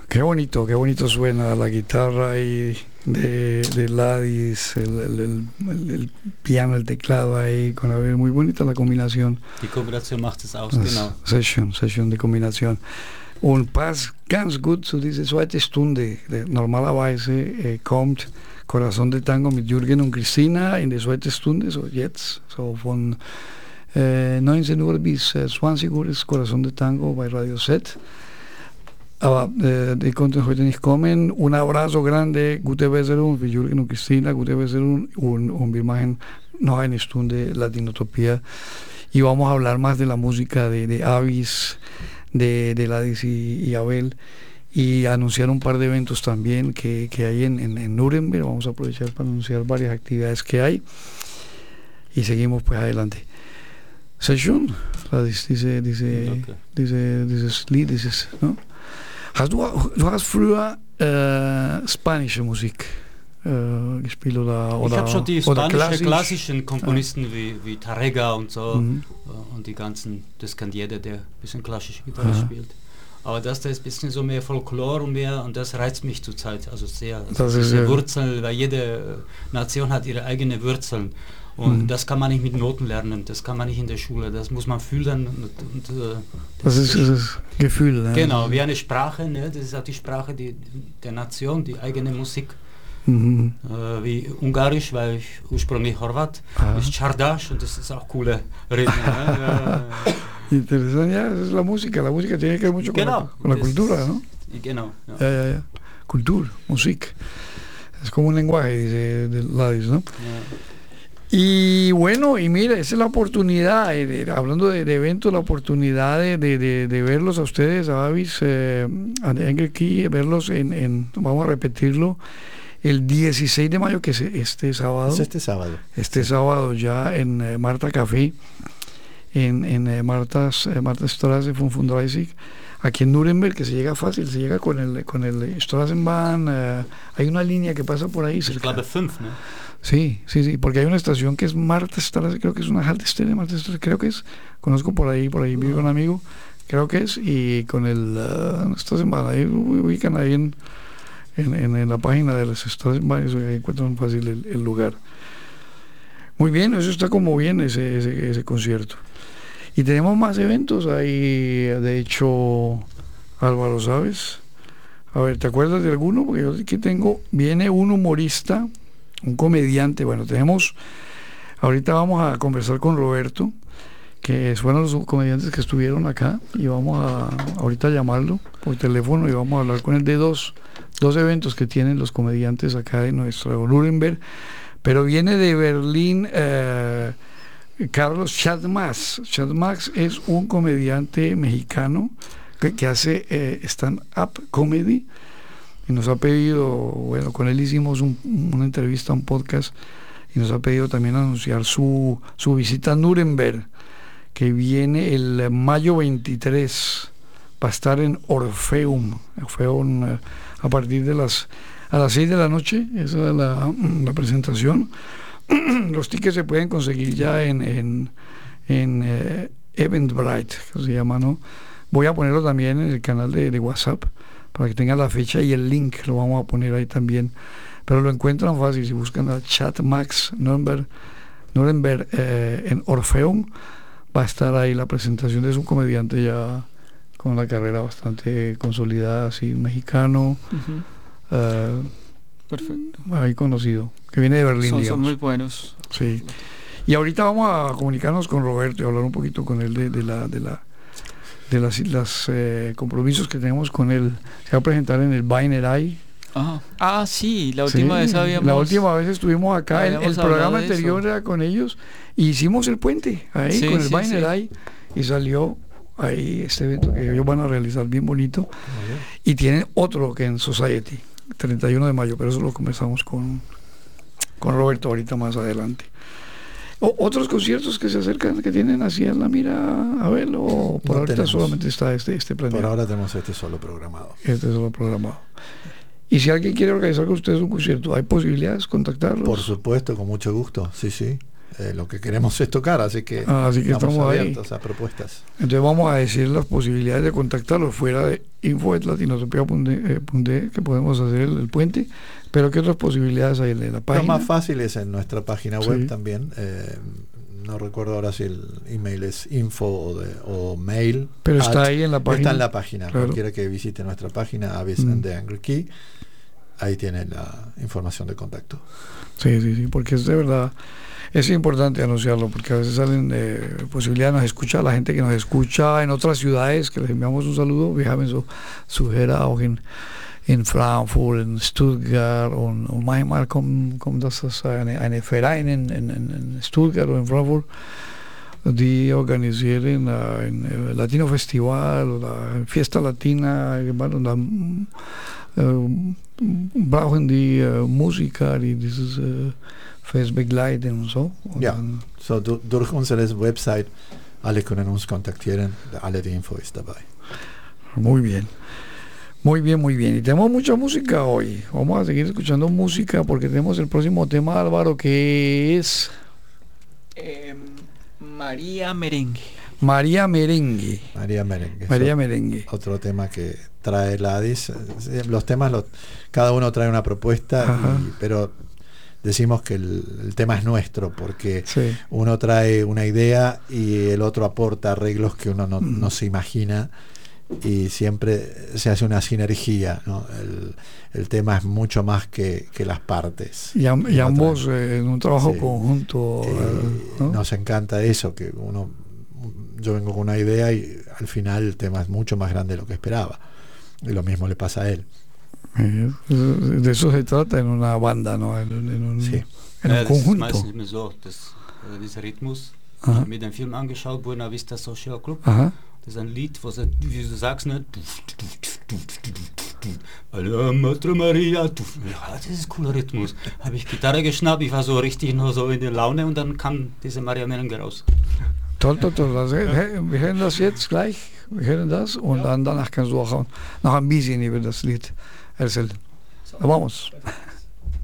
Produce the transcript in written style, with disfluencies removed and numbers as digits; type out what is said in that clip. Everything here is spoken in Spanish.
Qué bonito suena la guitarra ahí de Ladis, el piano, el teclado ahí, muy bonita la combinación. Die Kombination macht es aus, genau. Session, die Kombination. Und passt ganz gut zu dieser zweiten Stunde. Normalerweise kommt Corazón de Tango mit Jürgen und Christina in der zweiten Stunde, so jetzt, so von 19 Uhr bis 20 Uhr ist Corazón de Tango bei Radio Set. Aber die konnten heute nicht kommen. Un abrazo grande, gute Besserung für Jürgen und Christina, gute Besserung und wir machen noch eine Stunde Latinotopía y vamos a hablar más de la música de Avis, de Ladis y Abel, y anunciar un par de eventos también que hay en Nuremberg. Vamos a aprovechar para anunciar varias actividades que hay y seguimos pues adelante. Session, Ladis, dieses Lied, ¿no? Du hast früher spanische Musik gespielt oder ich habe schon die klassischen Komponisten wie Tárrega und so und die ganzen, das kann jeder, der ein bisschen klassische Gitarre spielt. Aber das da ist ein bisschen so mehr Folklore und das reizt mich zurzeit, also sehr. Also diese Wurzeln, weil jede Nation hat ihre eigenen Wurzeln. Und das kann man nicht mit Noten lernen, das kann man nicht in der Schule, das muss man fühlen. Das ist das Gefühl. Ne? Genau, wie eine Sprache, ne? Das ist auch die Sprache der Nation, die eigene Musik. Wie Ungarisch, weil ich ursprünglich Horvat, ist Čardaš und das ist auch coole Reden. Ne? Interesante, ja, das ist la música tiene que ver mucho con la cultura, ¿no? Genau. Ja. Cultura, Musik. Es como un lenguaje, dice Ladis, ¿no? Ja. Y bueno, y mira, esa es la oportunidad, hablando de eventos, la oportunidad de verlos a ustedes, a Avis, a Engelke, verlos vamos a repetirlo, el 16 de mayo, que es este sábado. Es este sábado ya en Marta Café, en Marta Straße von 35, aquí en Nuremberg, que se llega fácil, se llega con el Straßenbahn, hay una línea que pasa por ahí cerca. Clave 5, ¿no? Sí, porque hay una estación que es Marta Straße, creo que es una Haltestelle, Marta Straße, creo que es, conozco por ahí vive un amigo, creo que es, y con el Straßenbahn, ahí ubican ahí en la página de las Straßenbahn, eso ahí encuentran fácil el lugar. Muy bien, eso está como bien ese concierto. Y tenemos más eventos ahí, de hecho, Álvaro, ¿sabes? A ver, ¿te acuerdas de alguno? Porque yo aquí viene un humorista, un comediante. Bueno, ahorita vamos a conversar con Roberto, que fueron los comediantes que estuvieron acá, y vamos a ahorita llamarlo por teléfono y vamos a hablar con él de dos eventos que tienen los comediantes acá en nuestro Nuremberg. Pero viene de Berlín Carlos Chatmax. Chatmax es un comediante mexicano que hace stand-up comedy. Y nos ha pedido, bueno, con él hicimos una entrevista, un podcast, y nos ha pedido también anunciar su visita a Nuremberg, que viene el mayo 23, va a estar en Orfeum a partir de a las 6 de la noche, esa es la presentación. Los tickets se pueden conseguir ya en Eventbrite, que se llama, ¿no? Voy a ponerlo también en el canal de WhatsApp, para que tengan la fecha y el link, lo vamos a poner ahí también, pero lo encuentran fácil si buscan a Chatmax Nuremberg en Orfeum, va a estar ahí la presentación de un comediante ya con una carrera bastante consolidada, así mexicano, perfecto, ahí conocido, que viene de Berlín. Son muy buenos. Sí, y ahorita vamos a comunicarnos con Roberto y hablar un poquito con él de los compromisos que tenemos con él. Se va a presentar en el Weinerei. Sí, la última vez estuvimos acá, el programa anterior era con ellos, y hicimos el puente ahí con el Weinerei, y salió ahí este evento que ellos van a realizar bien bonito, y tienen otro que en Society, 31 de mayo, pero eso lo conversamos con Roberto ahorita más adelante. Otros conciertos que se acercan, que tienen así en la mira, a ver, o por ahorita solamente está este planeado. Por ahora tenemos este solo programado. Y si alguien quiere organizar con ustedes un concierto, ¿hay posibilidades de contactarlos? Por supuesto, con mucho gusto, sí. lo que queremos es tocar, así que estamos abiertos ahí a propuestas. Entonces vamos a decir las posibilidades de contactarlos fuera de info@latinotopia.de, que podemos hacer el puente, pero ¿qué otras posibilidades hay en la página? Lo más fácil es en nuestra página web también. No recuerdo ahora si el email es info o mail. Pero está ahí en la página. Está en la página. Claro. Cualquiera que visite nuestra página, Abyss and the Angry Key, ahí tiene la información de contacto. Sí, porque es de verdad, es importante anunciarlo, porque a veces salen posibilidades, nos escucha la gente que nos escucha en otras ciudades, que les enviamos un saludo. Wir haben so Hörer auch in Frankfurt, in Stuttgart und manchmal kommt das eine Verein in Stuttgart oder in Frankfurt, die organisieren ein Latino Festival oder Fiesta Latina, und dann brauchen die Musiker, die dieses Fest begleiten und so. Und so durch unsere Website, alle können uns kontaktieren, alle die Info ist dabei. Muy bien. Muy bien. Y tenemos mucha música hoy. Vamos a seguir escuchando música porque tenemos el próximo tema, Álvaro, que es... María Merengue. María Merengue. Otro tema que trae Ladis. Los temas, cada uno trae una propuesta, pero decimos que el tema es nuestro porque uno trae una idea y el otro aporta arreglos que uno no se imagina, y siempre se hace una sinergia, ¿no? El tema es mucho más que las partes. Y ambos en un trabajo conjunto. ¿No? Nos encanta eso, que yo vengo con una idea y al final el tema es mucho más grande de lo que esperaba. Y lo mismo le pasa a él. De eso se trata en una banda, ¿no? En un conjunto. Das ist meistens immer so, dieser Rhythmus. Ich habe mir den Film angeschaut, Buena Vista Social Club. Das ist ein Lied, wie du sagst, ne? Maria, das ist cooler Rhythmus. Habe ich Gitarre geschnappt, ich war so richtig noch so in der Laune und dann kam diese Maria Merengue raus. Toll. Wir hören das jetzt gleich. Wir hören das und dann danach kannst du auch noch ein bisschen über das Lied erzählen. Vamos.